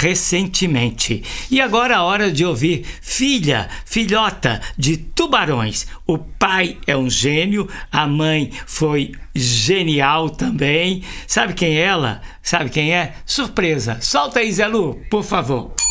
recentemente. E agora a hora de ouvir Filha, Filhota de Tubarões. O pai é um gênio, a mãe foi genial também. Sabe quem é ela? Sabe quem é? Surpresa! Solta aí, Zé Lu, por favor.